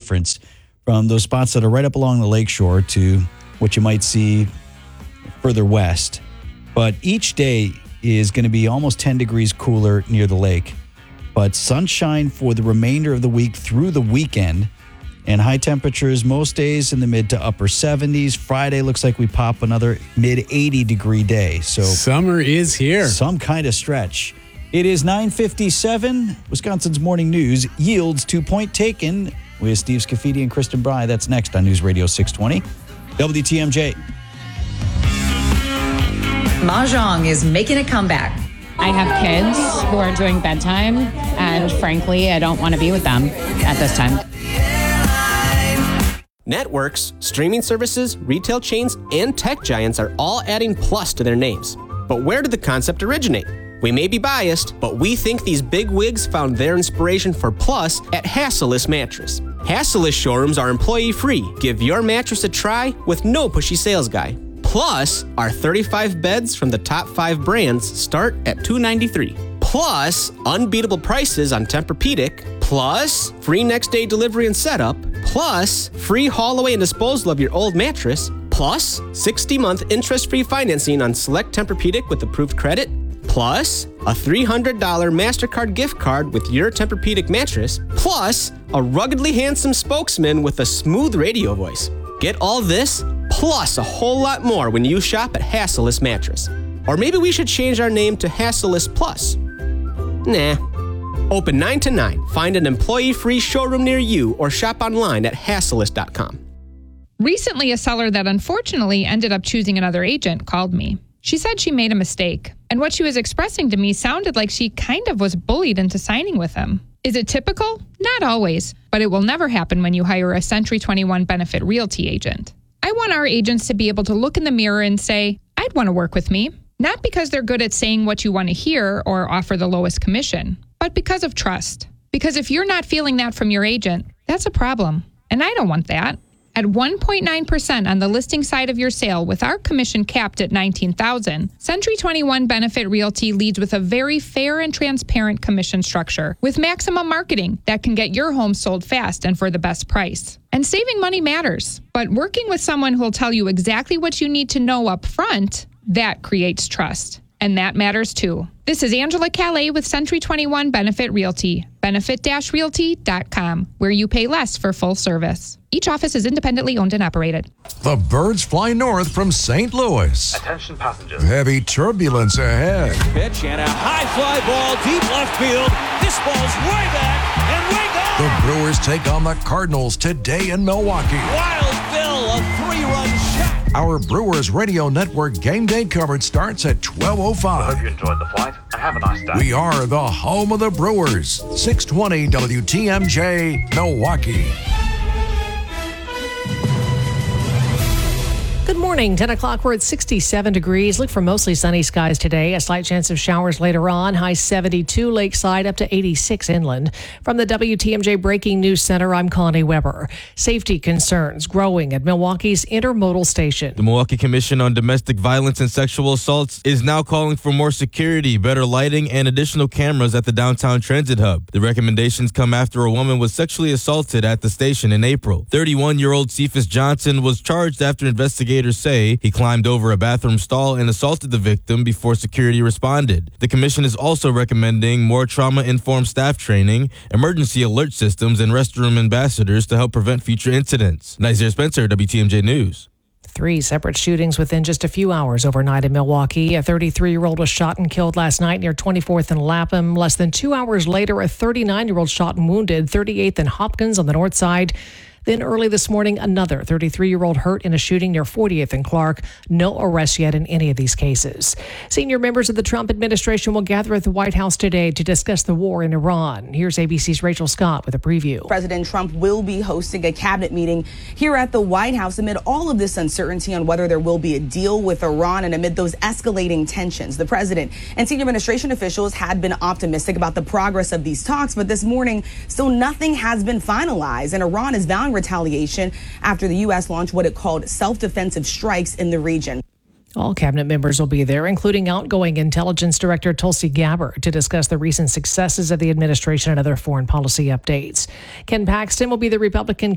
difference from those spots that are right up along the lakeshore to what you might see further west. But each day is going to be almost 10 degrees cooler near the lake. But sunshine for the remainder of the week through the weekend. And high temperatures most days in the mid to upper 70s. Friday looks like we pop another mid 80 degree day. So summer is here. Some kind of stretch. It is 9:57. Wisconsin's Morning News yields 2 point taken with Steve Scafidi and Kristen Bry. That's next on News Radio 620. WTMJ. Mahjong is making a comeback. I have kids who are doing bedtime, and frankly, I don't want to be with them at this time. Networks, streaming services, retail chains, and tech giants are all adding plus to their names. But where did the concept originate? We may be biased, but we think these big wigs found their inspiration for plus at Hassellus Mattress. Hassellus showrooms are employee-free. Give your mattress a try with no pushy sales guy. Plus, our 35 beds from the top 5 brands start at $293. Plus, unbeatable prices on Tempur-Pedic. Plus, free next-day delivery and setup. Plus, free haul away and disposal of your old mattress. Plus, 60-month interest-free financing on select Tempur-Pedic with approved credit. Plus, a $300 MasterCard gift card with your Tempur-Pedic mattress. Plus, a ruggedly handsome spokesman with a smooth radio voice. Get all this, plus a whole lot more when you shop at Hassellus Mattress. Or maybe we should change our name to Hassellus Plus. Nah. Open 9 to 9. Find an employee-free showroom near you or shop online at hassellus.com. Recently, a seller that unfortunately ended up choosing another agent called me. She said she made a mistake, and what she was expressing to me sounded like she kind of was bullied into signing with him. Is it typical? Not always, but it will never happen when you hire a Century 21 Benefit Realty agent. I want our agents to be able to look in the mirror and say, I'd want to work with me. Not because they're good at saying what you want to hear or offer the lowest commission, but because of trust. Because if you're not feeling that from your agent, that's a problem. And I don't want that. At 1.9% on the listing side of your sale with our commission capped at $19,000, Century 21 Benefit Realty leads with a very fair and transparent commission structure with maximum marketing that can get your home sold fast and for the best price. And saving money matters, but working with someone who will tell you exactly what you need to know up front, that creates trust. And that matters too. This is Angela Calais with Century 21 Benefit Realty, benefit-realty.com, where you pay less for full service. Each office is independently owned and operated. The birds fly north from St. Louis. Attention passengers. Heavy turbulence ahead. Pitch and a high fly ball deep left field. This ball's way back and way gone. The Brewers take on the Cardinals today in Milwaukee. Wild Bill, a 3-run shot. Our Brewers Radio Network game day coverage starts at 12:05. I hope you enjoyed the flight and have a nice day. We are the home of the Brewers. 620 WTMJ, Milwaukee. Good morning. 10 o'clock. We're at 67 degrees. Look for mostly sunny skies today. A slight chance of showers later on. High 72 lakeside, up to 86 inland. From the WTMJ Breaking News Center, I'm Connie Weber. Safety concerns growing at Milwaukee's intermodal station. The Milwaukee Commission on Domestic Violence and Sexual Assaults is now calling for more security, better lighting, and additional cameras at the downtown transit hub. The recommendations come after a woman was sexually assaulted at the station in April. 31-year-old Cephas Johnson was charged after investigators say he climbed over a bathroom stall and assaulted the victim before security responded. The commission is also recommending more trauma-informed staff training, emergency alert systems, and restroom ambassadors to help prevent future incidents. Nazir Spencer, WTMJ News. 3 separate shootings within just a few hours overnight in Milwaukee. A 33-year-old was shot and killed last night near 24th and Lapham. Less than 2 hours later, a 39-year-old shot and wounded 38th and Hopkins on the north side. Then early this morning, another 33-year-old hurt in a shooting near 40th and Clark. No arrests yet in any of these cases. Senior members of the Trump administration will gather at the White House today to discuss the war in Iran. Here's ABC's Rachel Scott with a preview. President Trump will be hosting a cabinet meeting here at the White House amid all of this uncertainty on whether there will be a deal with Iran and amid those escalating tensions. The president and senior administration officials had been optimistic about the progress of these talks, but this morning, still nothing has been finalized, and Iran is vowing retaliation after the U.S. launched what it called self-defensive strikes in the region. All cabinet members will be there, including outgoing Intelligence Director Tulsi Gabbard, to discuss the recent successes of the administration and other foreign policy updates. Ken Paxton will be the Republican